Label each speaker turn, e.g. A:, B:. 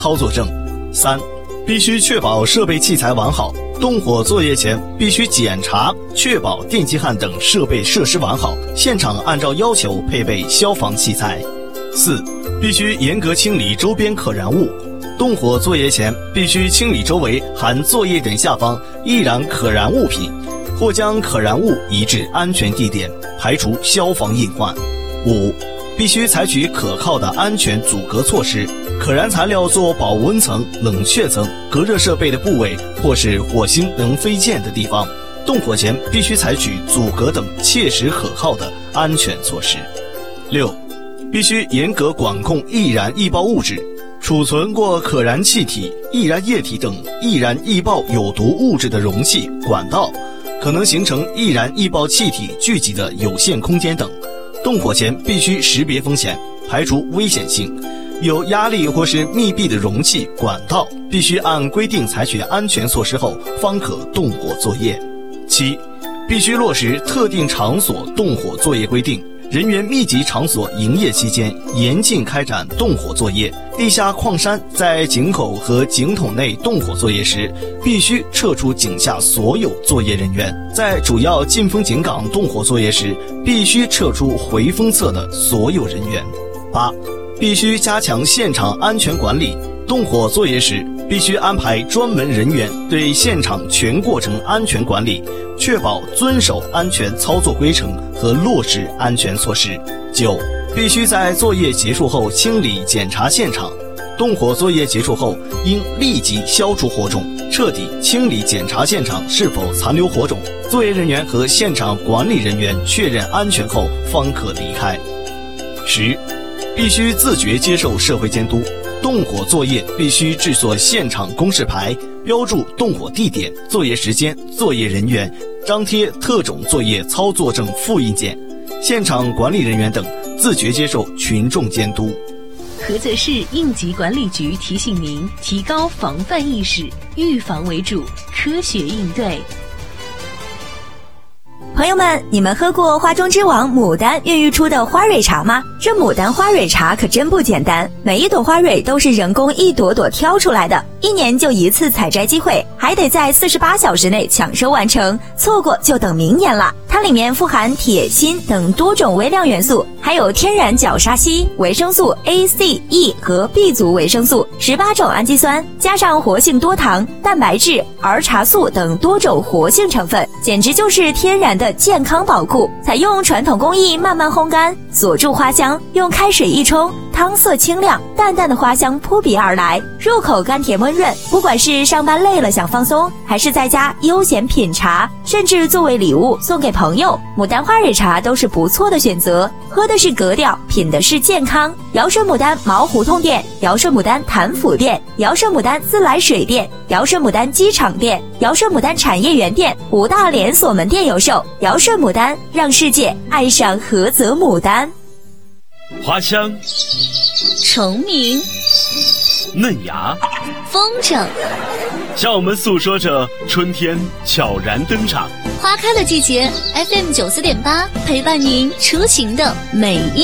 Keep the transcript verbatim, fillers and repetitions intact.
A: 操作证。三、必须确保设备器材完好，动火作业前必须检查确保电击焊等设备设施完好，现场按照要求配备消防器材。四、必须严格清理周边可燃物，动火作业前必须清理周围含作业点下方易燃可燃物品，或将可燃物移至安全地点，排除消防隐患。五、必须采取可靠的安全阻隔措施，可燃材料做保温层、冷却层，隔热设备的部位或是火星能飞溅的地方，动火前必须采取阻隔等切实可靠的安全措施。六、必须严格管控易燃易爆物质，储存过可燃气体、易燃液体等易燃易爆有毒物质的容器、管道，可能形成易燃易爆气体聚集的有限空间等，动火前必须识别风险，排除危险性。有压力或是密闭的容器、管道，必须按规定采取安全措施后方可动火作业。七、必须落实特定场所动火作业规定，人员密集场所营业期间严禁开展动火作业。地下矿山在井口和井筒内动火作业时，必须撤出井下所有作业人员。在主要进风井港动火作业时，必须撤出回风侧的所有人员。八、必须加强现场安全管理，动火作业时必须安排专门人员对现场全过程安全管理，确保遵守安全操作规程和落实安全措施。九、必须在作业结束后清理检查现场，动火作业结束后应立即消除火种，彻底清理检查现场是否残留火种，作业人员和现场管理人员确认安全后方可离开。十、必须自觉接受社会监督，动火作业必须制作现场公示牌，标注动火地点、作业时间、作业人员，张贴特种作业操作证复印件。现场管理人员等自觉接受群众监督。
B: 菏泽市应急管理局提醒您：提高防范意识，预防为主，科学应对。
C: 朋友们，你们喝过花中之王牡丹孕育出的花蕊茶吗？这牡丹花蕊茶可真不简单，每一朵花蕊都是人工一朵朵挑出来的，一年就一次采摘机会，还得在四十八小时内抢收完成，错过就等明年了。它里面富含铁、锌等多种微量元素，还有天然角鲨烯、维生素 A、C、E 和 B 族维生素、十八种氨基酸，加上活性多糖、蛋白质、儿茶素等多种活性成分，简直就是天然的健康宝库。采用传统工艺慢慢烘干，锁住花香，用开水一冲，汤色清亮，淡淡的花香扑鼻而来，入口甘甜温润。不管是上班累了想放松，还是在家悠闲品茶，甚至作为礼物送给朋友，牡丹花蕊茶都是不错的选择。喝的是格调，品的是健康。尧舜牡丹毛胡同店、尧舜牡丹潭府店、尧舜牡丹自来水店、尧舜牡丹机场店、尧舜牡丹产业园店五大连锁门店有售。尧舜牡丹，让世界爱上菏泽牡丹。
D: 花香、
B: 虫鸣、
D: 嫩芽、
B: 风筝，
D: 向我们诉说着春天悄然登场。
B: 花开的季节 ，F M 九四点八陪伴您出行的每一